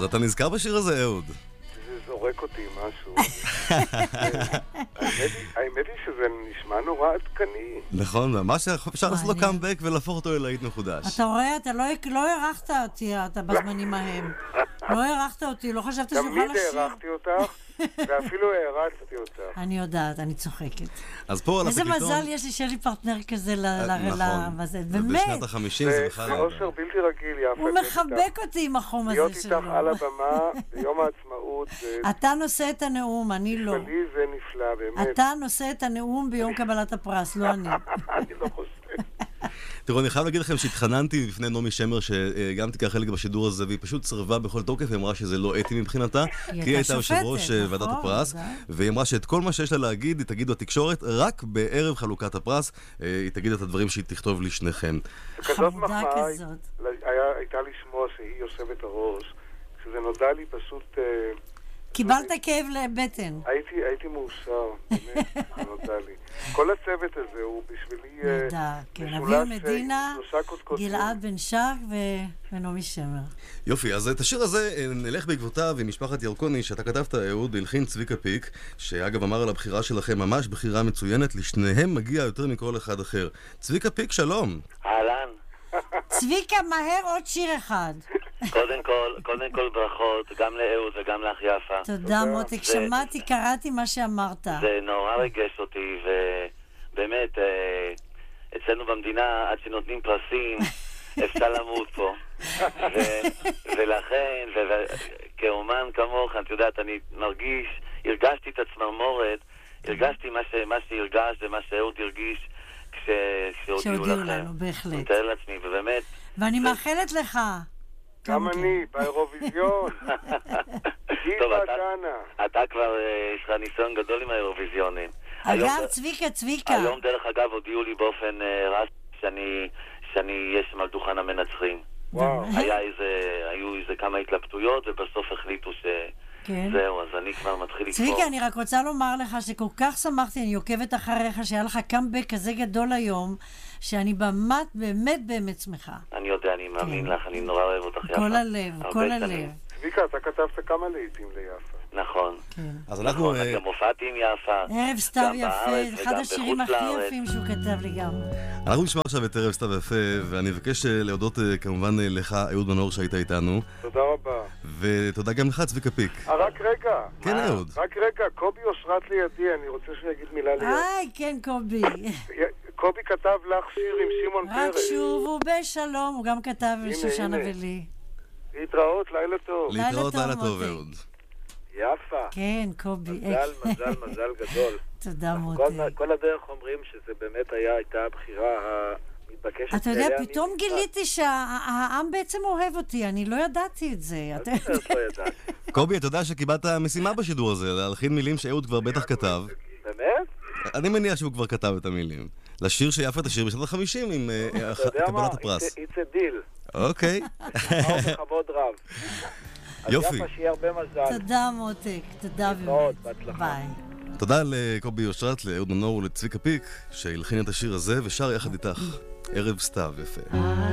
אז אתה נזכר בשיר הזה, אהוד? זה זורק אותי משהו. האמת היא שזה נשמע נורא עדכני. נכון, ממש אפשר לעשות לו קאמבק ולהפוך אותו ללהיט מחודש. אתה רואה, אתה לא הרחת אותי, אתה בזמנים ההם. לא הרחת אותי, לא חשבתי שהוא יכול לשיר. תמיד הערכתי אותך, ואפילו הערצתי אותך. אני יודעת, אני צוחקת. אז פה על איזה התקליטון... מזל יש לי שיהיה לי פרטנר כזה נכון. באמת. בשנת ה-50 זה בכלל... זה אושר בלתי רגיל, יפה. הוא מחבק אותי עם החום הזה שלו. להיות איתך על הבמה ביום העצמאות. אתה נושא את הנאום, אני לא. בשבילי זה נפלא, באמת. אתה נושא את הנאום ביום קבלת הפרס, לא אני. אני לא חושב. תראו, אני חייב להגיד לכם שהתחננתי בפני נעמי שמר שגם תיקח חלק בשידור הזה, והיא פשוט סרבה בכל תוקף, היא אמרה שזה לא אתי מבחינתה, כי היא הייתה יושב ראש ועדת הפרס, והיא אמרה שאת כל מה שיש לה להגיד, היא תגיד בתקשורת, רק בערב חלוקת הפרס, היא תגיד את הדברים שהיא תכתוב לשניכם. כזאת מחמאה הייתה לשמוע שהיא יושבת הראש, כשזה נודע לי פשוט... קיבלת כאב לבטן. הייתי מאושר, באמת, נודע לי. כל הצוות הזה הוא בשבילי... נדע, כן, אביר מדינה, גלעד בן שק ונעמי שמר. יופי, אז את השיר הזה נלך בעקבותיו עם משפחת ירקוני, שאתה כתבת, אהוד, הלחין צביקה פיק, שאגב אמר על הבחירה שלכם ממש בחירה מצוינת, לשניהם מגיע יותר מכל אחד אחר. צביקה פיק, שלום. אהלן. צביקה, מהר עוד שיר אחד. קודם כל ברכות, גם לאהוד וגם לך יפה. תודה מותק, שמעתי, קראתי מה שאמרת. זה נורא רגש אותי, ובאמת, אצלנו במדינה, עד שנותנים פרסים, אפשר למות פה. ולכן, כאומן כמוך, את יודעת, אני מרגיש, הרגשתי את הצמרמורת, הרגשתי מה שהרגשת ומה שאהוד הרגיש כשהודיעו לכם. לנו, בהחלט. מתאר לעצמי, ובאמת... ואני מאחלת לך. גם אני, באירוויזיון. טוב, אתה כבר, יש לך ניסיון גדול עם האירוויזיונים. אגב, צביקה. היום דרך אגב הודיעו לי באופן רשמי שאני יש על דוכן המנצחים. וואו. היו איזה כמה התלבטויות ובסוף החליטו זהו, אז אני כבר מתחיל לקרוא. צביקה, אני רק רוצה לומר לך שכל כך שמחתי, אני עוקבת אחריך, שהיה לך קאמבק כזה גדול היום, שאני באמת שמחה. אני יודע, אני מאמין לך, אני נורא אוהב אותך יפה. כל הלב. צביקה, אתה כתבת כמה לעיתים ליפה. נכון. אז אנחנו... גם הופעתי עם יפה. ערב סתיו יפה, אחד השירים הכי יפים שהוא כתב לי גם. אנחנו נשמע עכשיו את ערב סתיו יפה, ואני מבקש להודות כמובן לך, אהוד מנור, שהיית איתנו. תודה רבה. ותודה גם לך, צביקה פיק. רק רגע. כן, אהוד. רק רגע, קובי אושרת לידי, אני רוצה שיגיד מילה לידי. כן, קובי. קובי כתב לך שיר עם שמעון פרס. רק שובו בשלום, הוא גם כתב לשושנה ולי. להתראות, לילה טוב. להתראות, לילה טוב, אהוד. יפה. כן, קובי. מזל גדול. תודה מוטי. כל הדרך אומרים שזה באמת הייתה הבחירה המתבקשת. אתה יודע, פתאום גיליתי שהעם בעצם אוהב אותי, אני לא ידעתי את זה. קובי, אתה יודע שקיבלת משימה בשידור הזה, להלחין מילים שאהוד כבר בטח כתב. באמת? אני מניח שהוא כבר כתב את המילים. לשיר שיפה את השיר בשנת ה-50 עם קבלת הפרס. It's a deal. אוקיי. בכבוד רב. יופי. יפה, שיהיה הרבה מזל. תודה מותק, תודה באמת. ביי. תודה לקובי אושרת, לאהוד מנור ולצביקה פיק, שהלחין את השיר הזה ושר יחד איתך. ערב סתיו יפה.